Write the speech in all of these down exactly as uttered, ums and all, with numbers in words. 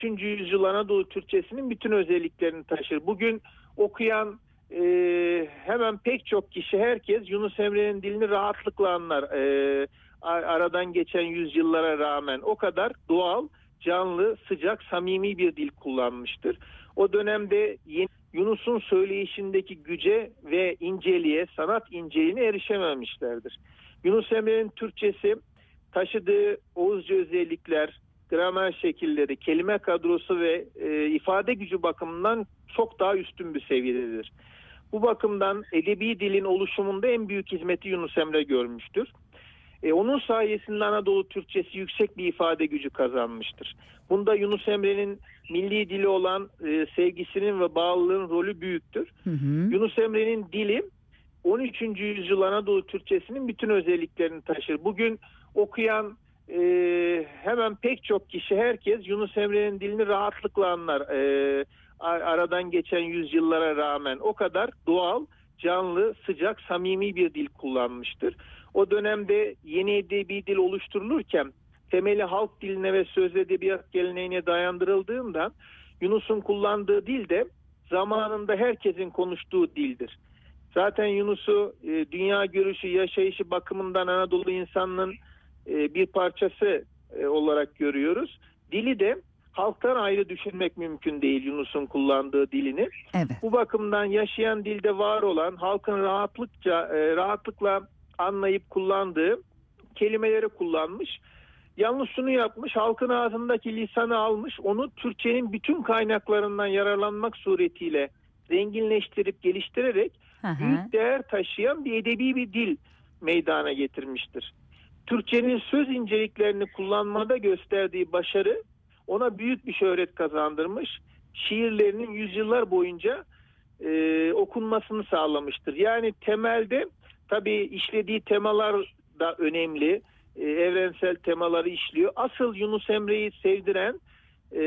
üçüncü yüzyıl Anadolu Türkçesinin bütün özelliklerini taşır. Bugün okuyan e, hemen pek çok kişi, herkes Yunus Emre'nin dilini rahatlıkla anlar. E, aradan geçen yüzyıllara rağmen o kadar doğal, canlı, sıcak, samimi bir dil kullanmıştır. O dönemde yeni, Yunus'un söyleyişindeki güce ve inceliğe, sanat inceliğine erişememişlerdir. Yunus Emre'nin Türkçesi taşıdığı Oğuzca özellikler, gramer şekilleri, kelime kadrosu ve e, ifade gücü bakımından çok daha üstün bir seviyededir. Bu bakımdan edebi dilin oluşumunda en büyük hizmeti Yunus Emre görmüştür. E, onun sayesinde Anadolu Türkçesi yüksek bir ifade gücü kazanmıştır. Bunda Yunus Emre'nin milli dili olan e, sevgisinin ve bağlılığın rolü büyüktür. Hı hı. Yunus Emre'nin dili on üçüncü yüzyıl Anadolu Türkçesinin bütün özelliklerini taşır. Bugün okuyan e, hemen pek çok kişi, herkes Yunus Emre'nin dilini rahatlıkla anlar. E, aradan geçen yüzyıllara rağmen o kadar doğal, canlı, sıcak, samimi bir dil kullanmıştır. O dönemde yeni edebi dil oluşturulurken temeli halk diline ve söz edebiyat geleneğine dayandırıldığından Yunus'un kullandığı dil de zamanında herkesin konuştuğu dildir. Zaten Yunus'u e, dünya görüşü, yaşayışı bakımından Anadolu insanının e, bir parçası e, olarak görüyoruz. Dili de halktan ayrı düşünmek mümkün değil Yunus'un kullandığı dilini. Evet. Bu bakımdan yaşayan dilde var olan, halkın rahatlıkça e, rahatlıkla anlayıp kullandığı kelimeleri kullanmış. Yalnız şunu yapmış, halkın ağzındaki lisanı almış, onu Türkçenin bütün kaynaklarından yararlanmak suretiyle zenginleştirip geliştirerek Aha. büyük değer taşıyan bir edebi bir dil meydana getirmiştir. Türkçenin söz inceliklerini kullanmada gösterdiği başarı ona büyük bir şöhret kazandırmış. Şiirlerinin yüzyıllar boyunca e, okunmasını sağlamıştır. Yani temelde tabii işlediği temalar da önemli. E, evrensel temaları işliyor. Asıl Yunus Emre'yi sevdiren, e,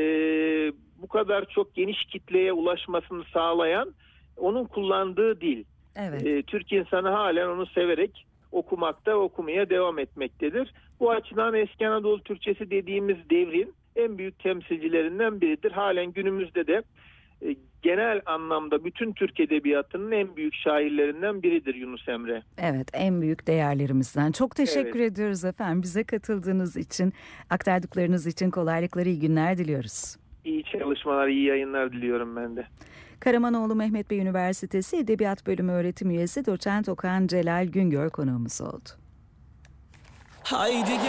bu kadar çok geniş kitleye ulaşmasını sağlayan onun kullandığı dil. Evet. E, Türk insanı halen onu severek okumakta, okumaya devam etmektedir. Bu açıdan Eski Anadolu Türkçesi dediğimiz devrin en büyük temsilcilerinden biridir. Halen günümüzde de e, genel anlamda bütün Türk Edebiyatı'nın en büyük şairlerinden biridir Yunus Emre. Evet, en büyük değerlerimizden. Çok teşekkür evet. ediyoruz efendim. Bize katıldığınız için, aktardıklarınız için kolaylıkları, iyi günler diliyoruz. İyi çalışmalar, iyi yayınlar diliyorum ben de. Karamanoğlu Mehmet Bey Üniversitesi Edebiyat Bölümü öğretim üyesi Doçent Okan Celal Güngör konuğumuz oldu. Haydi